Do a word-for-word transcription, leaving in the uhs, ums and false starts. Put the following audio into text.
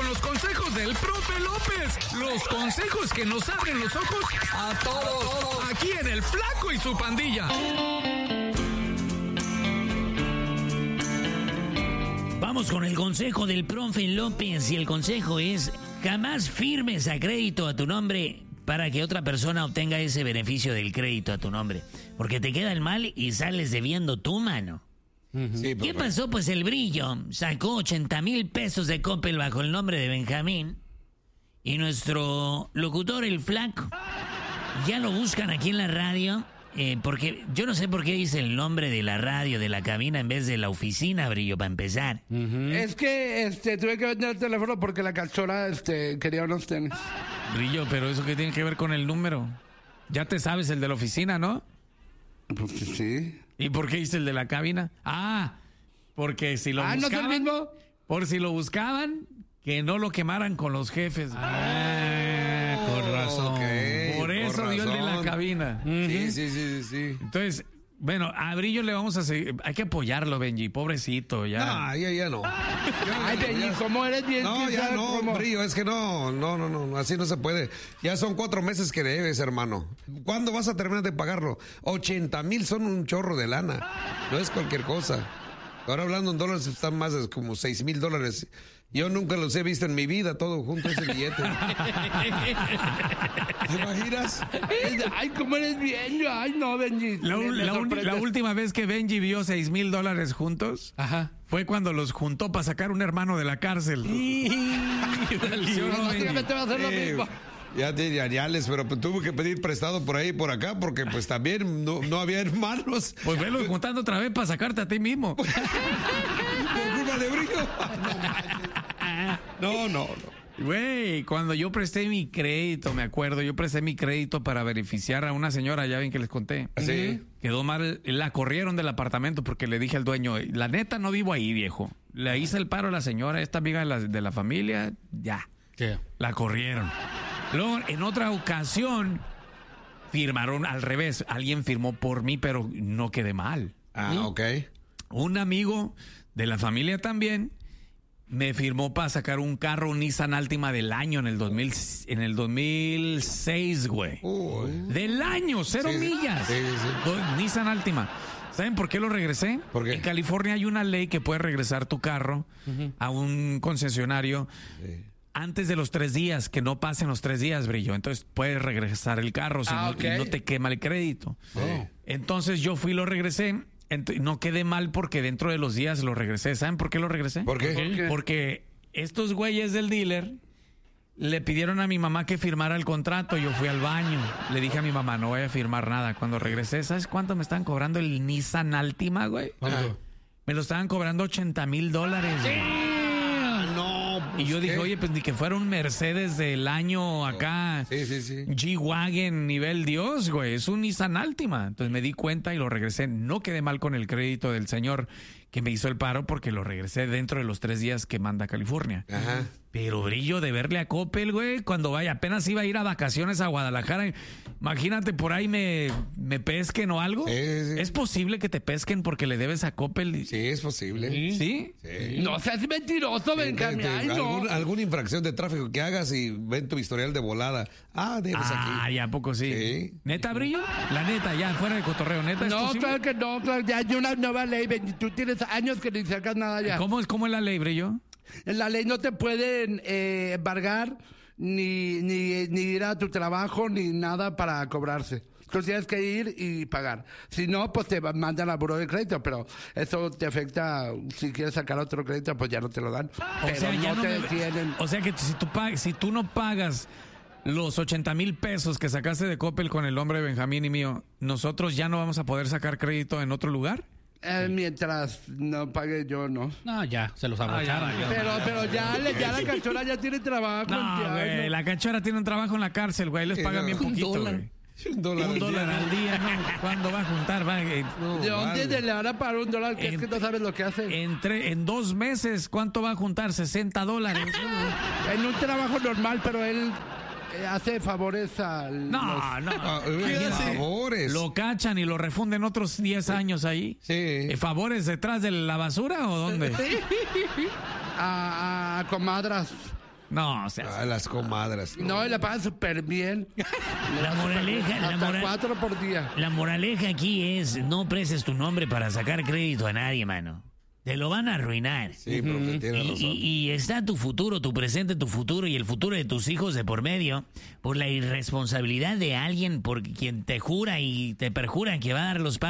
los consejos del profe López. Los consejos que nos abren los ojos a todos. Aquí en El Flaco y su Pandilla. Vamos con el consejo del profe López, y el consejo es: jamás firmes a crédito a tu nombre para que otra persona obtenga ese beneficio del crédito a tu nombre, porque te queda el mal y sales debiendo tu mano. Sí, ¿Qué pasó? Pues el Brillo sacó ochenta mil pesos de Coppel bajo el nombre de Benjamín, y nuestro locutor, el Flaco, ya lo buscan aquí en la radio, eh, porque yo no sé por qué dice el nombre de la radio, de la cabina, en vez de la oficina, Brillo, para empezar. Uh-huh. Es que este, tuve que vender el teléfono porque la cachorra este, quería unos tenis. Brillo, pero ¿eso qué tiene que ver con el número? Ya te sabes el de la oficina, ¿no? Pues sí. ¿Y por qué hice el de la cabina? Ah, porque si lo ah, buscaban... ¿no es el mismo? Por si lo buscaban, que no lo quemaran con los jefes. Ah, ah con razón. Okay, por eso dio el de la cabina. Sí, uh-huh. sí, sí, sí. Entonces, bueno, a Brillo le vamos a seguir. Hay que apoyarlo, Benji, pobrecito, ya. No, ya, ya no. Ya, Ay, Benji, ya... ¿cómo eres bien? No, ya no, cómo... Brillo, es que no, no, no, no, así no se puede. Ya son cuatro meses que debes, hermano. ¿Cuándo vas a terminar de pagarlo? ochenta mil son un chorro de lana. No es cualquier cosa. Ahora hablando en dólares están más de como seis mil dólares. Yo nunca los he visto en mi vida, todo junto ese billete. ¿Te imaginas? Ay, ¿cómo eres bien? Ay, no, Benji. La, me, me la, un, la última vez que Benji vio seis mil dólares juntos, ajá, fue cuando los juntó para sacar un hermano de la cárcel. Básicamente va a hacer lo mismo. Ya te añales, pero pues, tuve que pedir prestado por ahí y por acá porque pues también no, no había hermanos. Pues velo juntando otra vez para sacarte a ti mismo. ¿Por culpa de Brillo? No, no, no. Güey, cuando yo presté mi crédito, me acuerdo, yo presté mi crédito para beneficiar a una señora, ya ven que les conté. Sí. Quedó mal, la corrieron del apartamento porque le dije al dueño, la neta no vivo ahí, viejo. Le hice el paro a la señora, esta amiga de la, de la familia, ya. ¿Qué? La corrieron. Luego, en otra ocasión, firmaron al revés. Alguien firmó por mí, pero no quedé mal. Ah, ¿sí? Ok. Un amigo de la familia también me firmó para sacar un carro, un Nissan Altima del año en el dos mil, en el dos mil seis, güey. Uh, del año, cero sí, millas. Sí, sí, sí. Nissan Altima. ¿Saben por qué lo regresé? ¿Por qué? En California hay una ley que puede regresar tu carro uh-huh. a un concesionario sí. antes de los tres días, que no pasen los tres días, Brillo. Entonces puedes regresar el carro si ah, no, okay. y no te quema el crédito. Sí. Entonces yo fui y lo regresé. No quedé mal porque dentro de los días lo regresé. ¿Saben por qué lo regresé? ¿Por qué? ¿Por qué? Porque estos güeyes del dealer le pidieron a mi mamá que firmara el contrato. Yo fui al baño. Le dije a mi mamá, no voy a firmar nada. Cuando regresé, ¿sabes cuánto me estaban cobrando el Nissan Altima, güey? ¿Cuánto? Me lo estaban cobrando ochenta mil dólares. Sí. No, pues, y yo dije, ¿qué? oye, pues ni que fuera un Mercedes del año acá. Sí, sí, sí. G-Wagon nivel Dios, güey. Es un Nissan Altima. Entonces me di cuenta y lo regresé. No quedé mal con el crédito del señor que me hizo el paro porque lo regresé dentro de los tres días que manda California. Ajá. Pero Brillo, de verle a Coppel, güey, cuando vaya, apenas iba a ir a vacaciones a Guadalajara. Imagínate, por ahí me, me pesquen o algo. Sí, sí, sí. ¿Es posible que te pesquen porque le debes a Coppel? Sí, es posible. ¿Sí? Sí. No seas mentiroso, sí, Benjamín. Ay, no. algún, alguna infracción de tráfico que hagas y ven tu historial de volada. Ah, debes ah, aquí. ya, ¿a poco sí? Sí. ¿Neta, Brillo? La neta, ya, fuera de cotorreo. ¿Neta es No, posible? claro que no. Claro, ya hay una nueva ley. Tú tienes años que ni sacas nada ya. ¿Cómo es, cómo es la ley, Brillo? En la ley no te pueden eh, embargar ni, ni, ni ir a tu trabajo ni nada para cobrarse. Tú tienes que ir y pagar. Si no, pues te mandan al buró de crédito, pero eso te afecta. Si quieres sacar otro crédito, pues ya no te lo dan. O pero sea, ya no no te me... detienen. O sea que si tú, pag... si tú no pagas los ochenta mil pesos que sacaste de Coppel con el nombre de Benjamín y mío, ¿nosotros ya no vamos a poder sacar crédito en otro lugar? Eh, mientras no pague yo, no. No, ya, se los abrocharon. Ah, pero, pero ya, le, ya la cachora ya tiene trabajo. No, güey, la cachora tiene un trabajo en la cárcel, güey. Les pagan bien poquito, güey. Un dólar, un dólar al día, ¿no? ¿Cuándo va a juntar? Va, eh, no, ¿de dónde vale. le van a pagar un dólar? Que en, es que no sabes lo que hace. Entre, en dos meses, ¿cuánto va a juntar? sesenta dólares. En un trabajo normal, pero él eh, hace favores al... No, los... no. Ah, ¿Qué hace? Favores. Lo cachan y lo refunden otros diez años ahí. Sí. ¿Eh, ¿Favores detrás de la basura o dónde? a, a comadras. No, o sea. Ah, las comadres. No, y la pagan súper bien. La moraleja, la, Hasta moral- cuatro por día. la moraleja aquí es no prestes tu nombre para sacar crédito a nadie, mano. Te lo van a arruinar. Sí, profe, tiene Y, razón. y- y está tu futuro, tu presente, tu futuro y el futuro de tus hijos de por medio por la irresponsabilidad de alguien por quien te jura y te perjura que va a dar los pagos